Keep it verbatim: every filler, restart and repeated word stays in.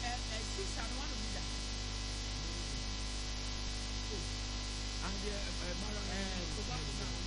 ɛ sisa no one bi da. And the uh, Mara. Ɛ kuba kuba.